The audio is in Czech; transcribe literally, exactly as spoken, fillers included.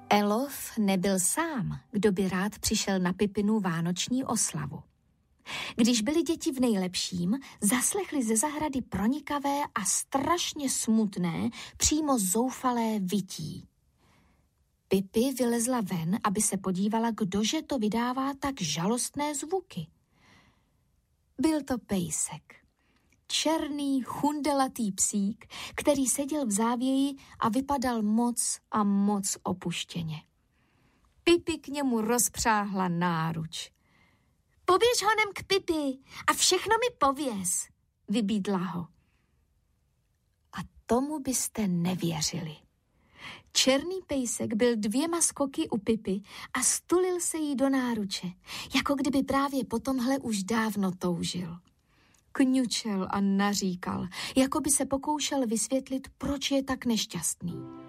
Elof nebyl sám, kdo by rád přišel na Pipinu vánoční oslavu. Když byly děti v nejlepším, zaslechli ze zahrady pronikavé a strašně smutné, přímo zoufalé vytí. Pipi vylezla ven, aby se podívala, kdože to vydává tak žalostné zvuky. Byl to pejsek. Černý, chundelatý psík, který seděl v závěji a vypadal moc a moc opuštěně. Pipi k němu rozpřáhla náruč. Poběž honem k Pipi a všechno mi pověz, vybídla ho. A tomu byste nevěřili. Černý pejsek byl dvěma skoky u Pipi a stulil se jí do náruče, jako kdyby právě po tomhle už dávno toužil. Kňučel a naříkal, jako by se pokoušel vysvětlit, proč je tak nešťastný.